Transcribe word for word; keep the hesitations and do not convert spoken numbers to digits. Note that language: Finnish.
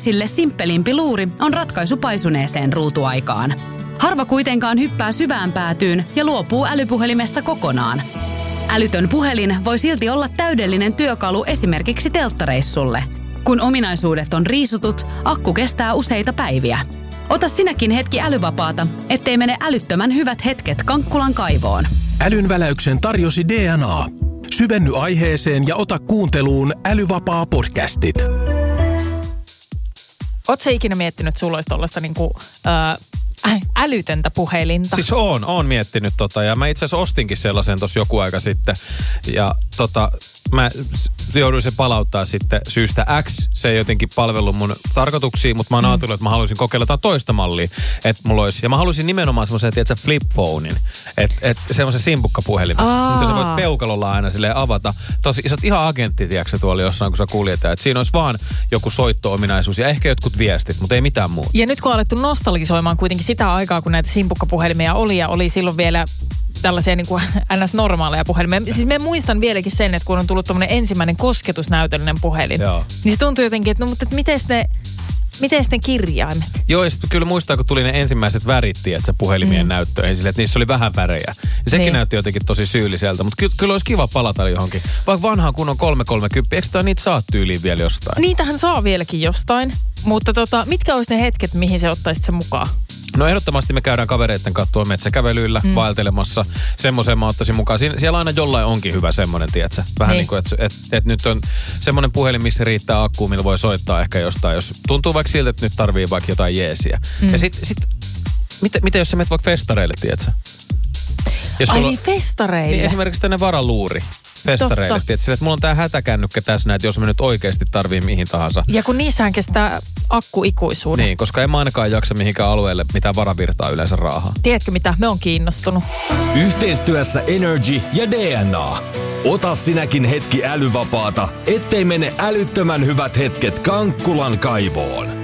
toisille simppelimpi luuri on ratkaisu paisuneeseen ruutuaikaan. Harva kuitenkaan hyppää syvään päätyyn ja luopuu älypuhelimesta kokonaan. Älytön puhelin voi silti olla täydellinen työkalu esimerkiksi telttareissulle. Kun ominaisuudet on riisutut, akku kestää useita päiviä. Ota sinäkin hetki älyvapaata, ettei mene älyttömän hyvät hetket Kankkulan kaivoon. Älynväläyksen tarjosi D N A. Syvenny aiheeseen ja ota kuunteluun Älyvapaa podcastit. Ootko sä ikinä miettinyt, että sulla olisi tollaista niinku, äh, älytöntä puhelinta? Siis oon, oon miettinyt tota ja mä itse asiassa ostinkin sellaisen tossa joku aika sitten. Ja tota, mä jouduin se palauttaa sitten syystä X. Se ei jotenkin palvellut mun tarkoituksiin, mutta mä oon mm. ajatellut, että mä haluaisin kokeilla jotain toista mallia. Että mulla olisi, ja mä haluaisin nimenomaan semmoisen, tiedätkö, flip-phonein. Että et, semmoisen simpukkapuhelimen. Mitä sä voit peukalolla aina silleen avata. Tosi, sä oot ihan agentti, tiedätkö tuolla jossain, kun sä kuljetaan. Että siinä olisi vaan joku soitto-ominaisuus ja ehkä jotkut viestit, mutta ei mitään muuta. Ja nyt kun on alettu nostalgisoimaan kuitenkin sitä aikaa, kun näitä simpukkapuhelimia oli ja oli silloin vielä tällaisia niin kuin ns. Normaaleja puhelimia. Siis mä muistan vieläkin sen, että kun on tullut tommoinen ensimmäinen kosketusnäytöllinen puhelin, Joo. niin se tuntui jotenkin, että no mutta että miten ne, miten ne kirjaimet? Joo, ja sitten kyllä muistaa, kun tuli ne ensimmäiset värit, että puhelimien mm. näyttöihin, sille, että niissä oli vähän värejä. Ja sekin niin. näytti jotenkin tosi syylliseltä, mutta kyllä, kyllä olisi kiva palata johonkin. Vaikka vanhaan kun on kolme kolmekymmentä, eikö tämä niitä saa tyyliin vielä jostain? Niitähän saa vieläkin jostain, mutta tota, mitkä olisi ne hetket, mihin se ottaisit sen mukaan? No ehdottomasti me käydään kavereiden kanssa tuolla metsäkävelyillä mm. vaeltelemassa. Semmoisen mä ottaisin mukaan. Siin, siellä aina jollain onkin hyvä semmoinen, tietsä. Vähän niin, niin kuin, että et, et nyt on semmoinen puhelin, missä riittää akkuun, millä voi soittaa ehkä jostain. Jos tuntuu vaikka siltä, että nyt tarvii vaikka jotain jeesiä. Mm. Ja sit, sit miten, miten jos sä menet vaikka festareille, tietsä? Jos Ai sulla, niin, festareille? Niin esimerkiksi tänne varaluuri. Festareille, tietsä, että mulla on tää hätäkännykkä tässä näin, että jos mä nyt oikeasti tarvii mihin tahansa. Ja kun niissähän kestää akku ikuisuuden. Niin, koska en mä ainakaan jaksa mihinkään alueelle mitään varavirtaa yleensä raahaa. Tiedätkö mitä? Me on kiinnostunut. Yhteistyössä Energy ja D N A. Ota sinäkin hetki älyvapaata, ettei mene älyttömän hyvät hetket Kankkulan kaivoon.